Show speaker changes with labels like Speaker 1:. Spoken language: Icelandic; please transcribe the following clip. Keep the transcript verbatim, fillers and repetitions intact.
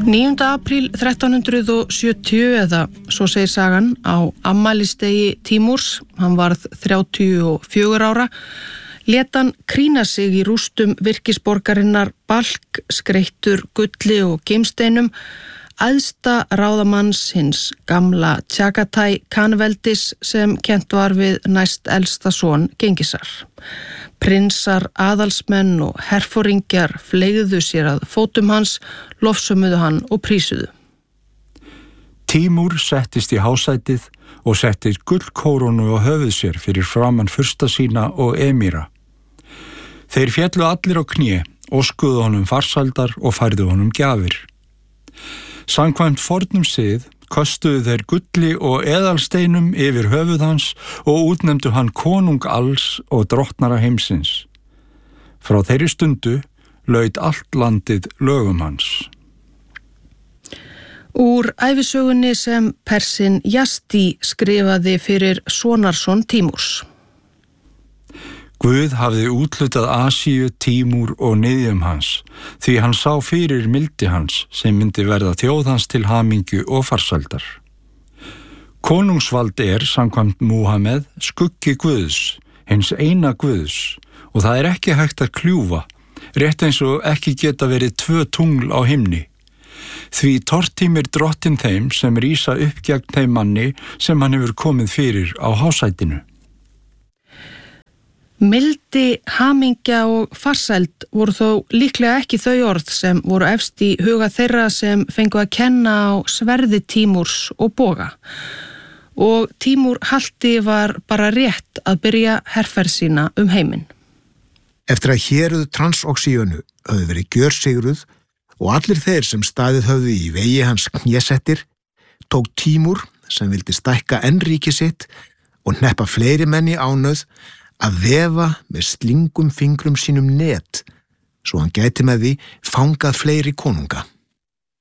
Speaker 1: níunda apríl þrettán hundruð sjötíu eða svo segir sagan á afmælisdegi Tímúrs, hann varð þrjátíu og fjögur ára, lét hann krýna sig í rústum virkisborgarinnar Balk, skreyttur gulli og gimsteinum, æðsta ráðamanns hins gamla Tjagatai Khanveldis sem kennt var við næst elsta son Gengisar. Prinsar, aðalsmenn og herforingjar fleygðu sér að fótum hans, lofsömuðu hann og prísuðu.
Speaker 2: Tímúr settist í hásætið og setti gullkórónu á höfuð sér fyrir framan fursta sína og emíra. Þeir féllu allir á kné, óskuðu honum farsældar og færðu honum gjafir. Samkvæmt fornum sið köstuðu þeir gulli og eðalsteinum yfir höfuð hans og útnefndu hann konung alls og drottnara heimsins. Frá þeirri stundu laut allt landið lögum hans.
Speaker 1: Úr ævisögunni sem Persinn Jasti skrifaði fyrir sonarson Tímúrs.
Speaker 2: Guð hafði úthlutað Asíu, Tímúr og niðjum hans, því hann sá fyrir mildi hans sem myndi verða þjóð hans til hamingju og farsældar. Konungsvald er, samkvæmt Múhameð, skuggi Guðs, hins eina Guðs, og það er ekki hægt að kljúfa, rétt eins og ekki geta verið tvö tungl á himni. Því tortímir drottinn þeim sem rísa upp gegn þeim manni sem hann hefur komið fyrir á hásætinu.
Speaker 1: Mildi, hamingja og farsæld voru þó líklega ekki þau orð sem voru efst í huga þeirra sem fengu að kenna á sverði Tímúrs og boga. Og Tímúr halti var bara rétt að byrja herferð sína um heiminn.
Speaker 3: Eftir að héruð Transoxíönu höfðu verið gjörsigruð og allir þeir sem staðið höfðu í vegi hans knésettir, tók Tímúr, sem vildi stækka enn ríki sitt og hneppa fleiri menn í ánauð, að vefa með slingum fingrum sínum net, svo hann gæti með því fangað fleiri konunga.